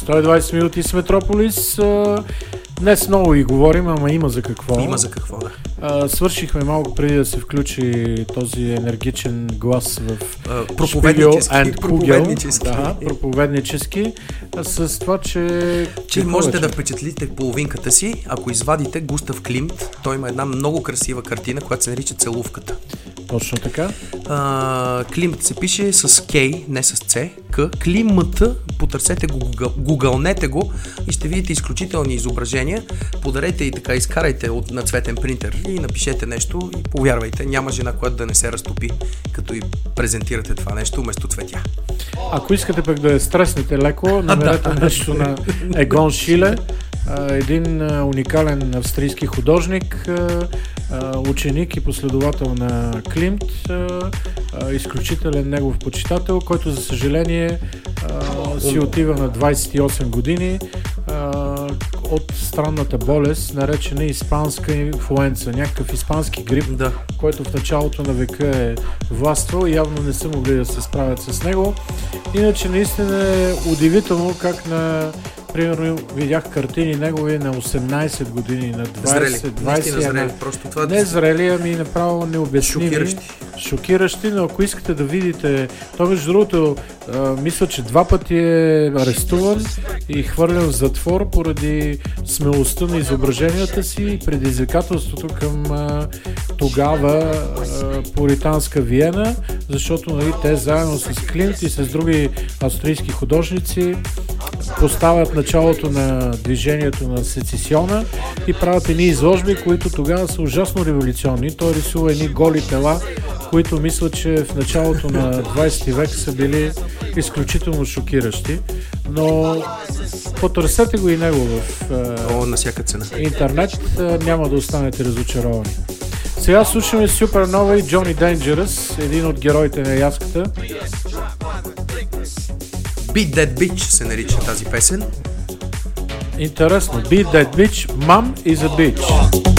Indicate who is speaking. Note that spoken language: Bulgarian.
Speaker 1: 120 минути с Метрополис. Днес много и говорим, ама има за какво.
Speaker 2: Има за какво, да.
Speaker 1: Свършихме малко преди да се включи този енергичен глас в
Speaker 2: проповеднически.
Speaker 1: Да, проповеднически. С това, че
Speaker 2: можете да впечатлите половинката си, ако извадите Густав Климт. Той има една много красива картина, която се нарича Целувката.
Speaker 1: Точно така.
Speaker 2: Климт се пише с К, не с Ц. К. Климата, потърсете го, гугълнете го и ще видите изключителни изображения. Подарете и така, изкарайте на цветен принтер и напишете нещо и повярвайте, няма жена, която да не се разтопи, като и презентирате това нещо вместо цветя.
Speaker 1: Ако искате пък да стреснете леко, намерете нещо на Егон Шиле, един уникален австрийски художник, ученик и последовател на Климт, изключителен негов почитател, който за съжаление си отива на 28 години от странната болест, наречена испанска инфлуенца, някакъв испански грип, който в началото на века е властвал и явно не са могли да се справят с него. Иначе наистина е удивително как примерно видях картини негови на 18 години, на 20, не зрели, ами направо необясними. Шокиращи, но ако искате да видите, то между другото, мисля, че 2 пъти е арестуван и хвърлен в затвор поради смелостта на изображенията си и предизвикателството към тогава пуританска Виена, защото те заедно с Климт и с други австрийски художници поставят началото на движението на сецесиона и правят едни изложби, които тогава са ужасно революционни. Той рисува едни голи тела, които мисля, че в началото на 20 век са били изключително шокиращи. Но потърсете го и него в
Speaker 2: на всяка цена.
Speaker 1: Интернет, няма да останете разочаровани. Сега слушаме Supernova и Johnny Dangerous, един от героите на яската.
Speaker 2: Beat That Bitch се нарича тази песен.
Speaker 1: Интересно. Beat That Bitch, Mom is a Bitch.